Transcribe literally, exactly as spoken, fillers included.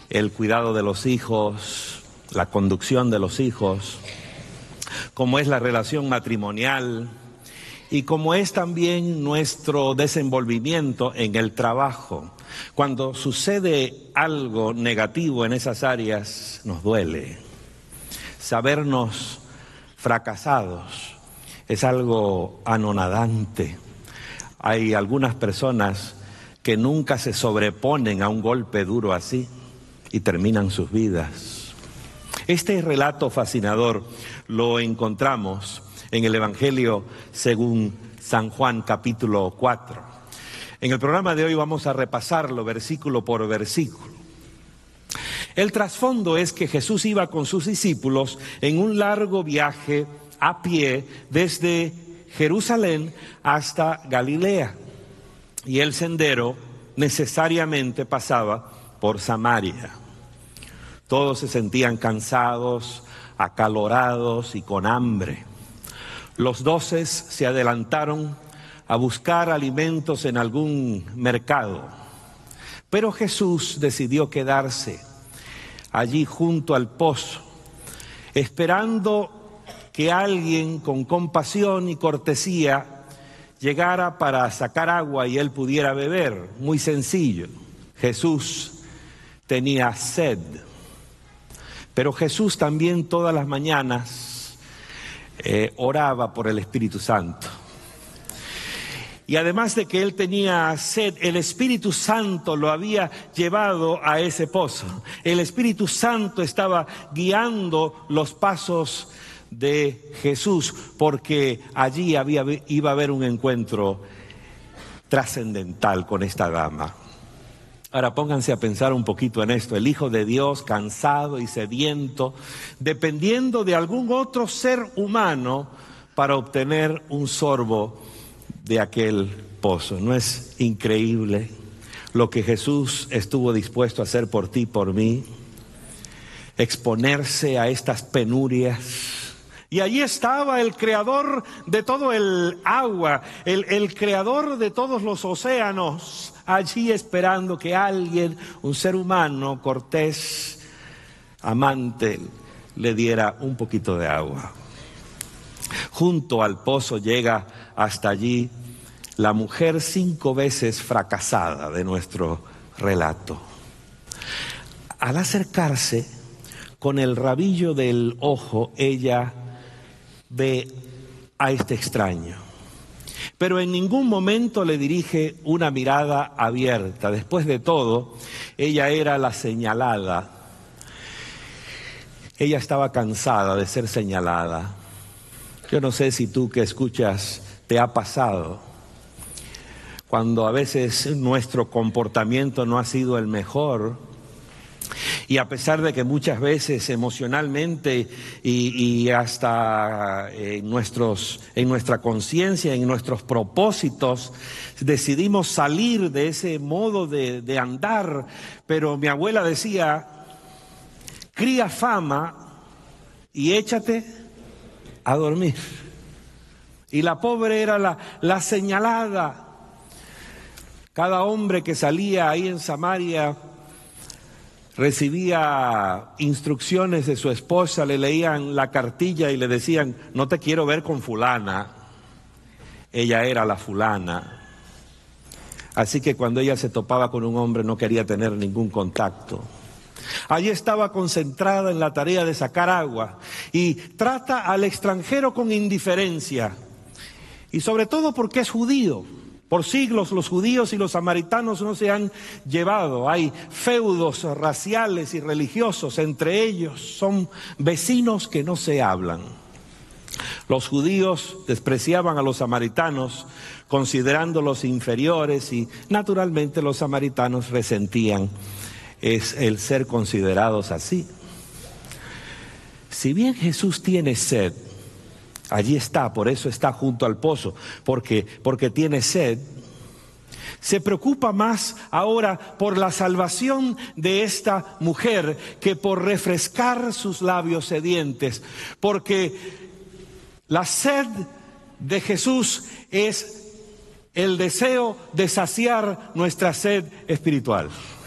el cuidado de los hijos, la conducción de los hijos, cómo es la relación matrimonial y cómo es también nuestro desenvolvimiento en el trabajo. Cuando sucede algo negativo en esas áreas, nos duele. Sabernos fracasados es algo anonadante. Hay algunas personas que nunca se sobreponen a un golpe duro así y terminan sus vidas. Este relato fascinador lo encontramos en el Evangelio según San Juan, capítulo cuatro. En el programa de hoy vamos a repasarlo versículo por versículo. El trasfondo es que Jesús iba con sus discípulos en un largo viaje a pie desde Jerusalén hasta Galilea. Y el sendero necesariamente pasaba por Samaria. Todos se sentían cansados, acalorados y con hambre. Los doces se adelantaron a buscar alimentos en algún mercado. Pero Jesús decidió quedarse allí junto al pozo, esperando que alguien con compasión y cortesía llegara para sacar agua y él pudiera beber. Muy sencillo. Jesús tenía sed. Pero Jesús también todas las mañanas eh, oraba por el Espíritu Santo. Y además de que él tenía sed, el Espíritu Santo lo había llevado a ese pozo. El Espíritu Santo estaba guiando los pasos de Jesús, porque allí había, iba a haber un encuentro trascendental con esta dama. Ahora pónganse a pensar un poquito en esto. El Hijo de Dios, cansado y sediento, dependiendo de algún otro ser humano para obtener un sorbo de aquel pozo. ¿No es increíble lo que Jesús estuvo dispuesto a hacer por ti, por mí? Exponerse a estas penurias. Y allí estaba el creador de todo el agua, el, el creador de todos los océanos, allí esperando que alguien, un ser humano cortés, amante, le diera un poquito de agua. Junto al pozo llega hasta allí la mujer cinco veces fracasada de nuestro relato. Al acercarse, con el rabillo del ojo, ella ve a este extraño. Pero en ningún momento le dirige una mirada abierta. Después de todo, ella era la señalada. Ella estaba cansada de ser señalada. Yo no sé si tú que escuchas te ha pasado, cuando a veces nuestro comportamiento no ha sido el mejor, y a pesar de que muchas veces emocionalmente y, y hasta en, nuestros, en nuestra conciencia, en nuestros propósitos, decidimos salir de ese modo de, de andar, pero mi abuela decía, cría fama y échate a dormir. Y la pobre era la, la señalada. Cada hombre que salía ahí en Samaria recibía instrucciones de su esposa, le leían la cartilla y le decían, no te quiero ver con fulana. Ella era la fulana. Así que cuando ella se topaba con un hombre no quería tener ningún contacto. Allí estaba concentrada en la tarea de sacar agua y trata al extranjero con indiferencia. Y sobre todo porque es judío. Por siglos los judíos y los samaritanos no se han llevado. Hay feudos raciales y religiosos entre ellos. Son vecinos que no se hablan. Los judíos despreciaban a los samaritanos considerándolos inferiores y naturalmente los samaritanos resentían es el ser considerados así. Si bien Jesús tiene sed, allí está, por eso está junto al pozo, porque, porque tiene sed. Se preocupa más ahora por la salvación de esta mujer que por refrescar sus labios sedientes, porque la sed de Jesús es el deseo de saciar nuestra sed espiritual.